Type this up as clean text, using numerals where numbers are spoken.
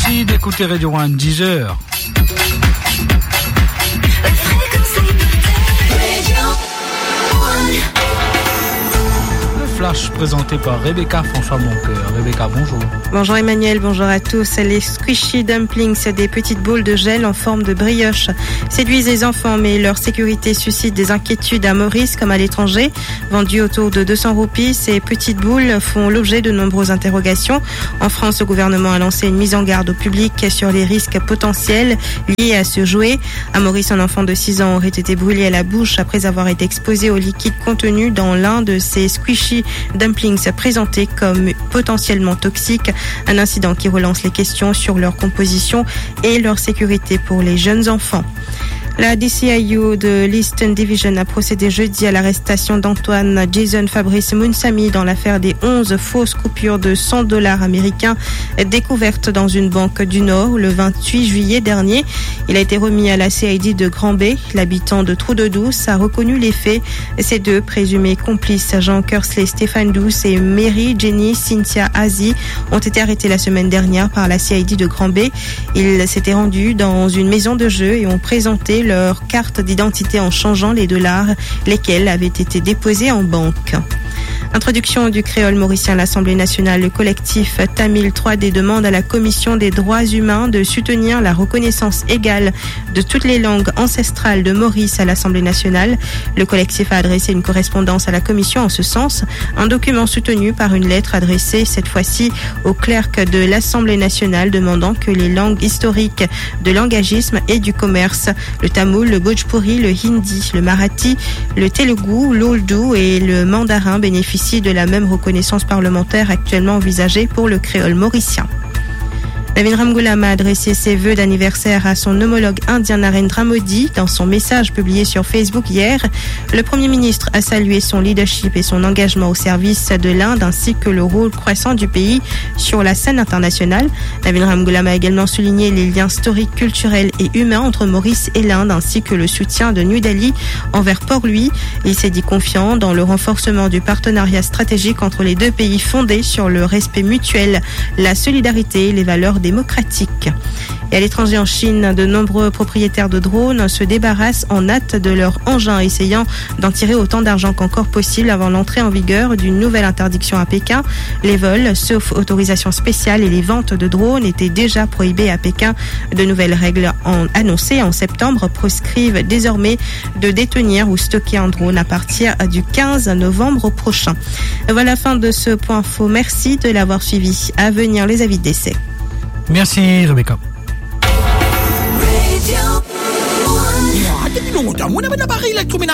Merci d'écouter Radio One 10h. Flash présenté par Rebecca François Moncoeur. Rebecca, bonjour. Bonjour Emmanuel, bonjour à tous. Les squishy dumplings, des petites boules de gel en forme de brioche, séduisent les enfants, mais leur sécurité suscite des inquiétudes à Maurice comme à l'étranger. Vendues autour de 200 roupies, ces petites boules font l'objet de nombreuses interrogations. En France, le gouvernement a lancé une mise en garde au public sur les risques potentiels liés à ce jouet. À Maurice, un enfant de 6 ans aurait été brûlé à la bouche après avoir été exposé au liquide contenu dans l'un de ces squishy dumplings présentés comme potentiellement toxiques, un incident qui relance les questions sur leur composition et leur sécurité pour les jeunes enfants. La DCIU de l'Eastern Division a procédé jeudi à l'arrestation d'Antoine Jason Fabrice Mounsami dans l'affaire des 11 fausses coupures de $100 américains découvertes dans une banque du Nord le 28 juillet dernier. Il a été remis à la CID de Grand-Bay. L'habitant de Trou-de-Douce a reconnu les faits. Ces deux présumés complices, Jean Kersley Stéphane Douce et Mary Jenny Cynthia Azi, ont été arrêtés la semaine dernière par la CID de Grand-Bay. Ils s'étaient rendus dans une maison de jeu et ont présenté leur carte d'identité en changeant les dollars, lesquels avaient été déposés en banque. Introduction du créole mauricien à l'Assemblée nationale. Le collectif Tamil 3D demande à la Commission des droits humains de soutenir la reconnaissance égale de toutes les langues ancestrales de Maurice à l'Assemblée nationale. Le collectif a adressé une correspondance à la Commission en ce sens. Un document soutenu par une lettre adressée cette fois-ci au clerc de l'Assemblée nationale demandant que les langues historiques de langagisme et du commerce, le tamoul, le bhojpuri, le hindi, le marathi, le telugu, l'ourdou et le mandarin bénéficient de la même reconnaissance parlementaire actuellement envisagée pour le créole mauricien. Navin Ramgoolam a adressé ses vœux d'anniversaire à son homologue indien Narendra Modi. Dans son message publié sur Facebook hier, le Premier ministre a salué son leadership et son engagement au service de l'Inde ainsi que le rôle croissant du pays sur la scène internationale. Navin Ramgoolam a également souligné les liens historiques, culturels et humains entre Maurice et l'Inde ainsi que le soutien de New Delhi envers Port-Louis. Il s'est dit confiant dans le renforcement du partenariat stratégique entre les deux pays fondé sur le respect mutuel, la solidarité et les valeurs démocratique. Et à l'étranger en Chine, de nombreux propriétaires de drones se débarrassent en hâte de leurs engins, essayant d'en tirer autant d'argent qu'encore possible avant l'entrée en vigueur d'une nouvelle interdiction à Pékin. Les vols, sauf autorisation spéciale, et les ventes de drones étaient déjà prohibés à Pékin. De nouvelles règles annoncées en septembre prescrivent désormais de détenir ou stocker un drone à partir du 15 novembre prochain. Voilà la fin de ce point info. Merci de l'avoir suivi. À venir, les avis de décès. Merci Rebecca. Depuis longtemps, on a un appareil électroménager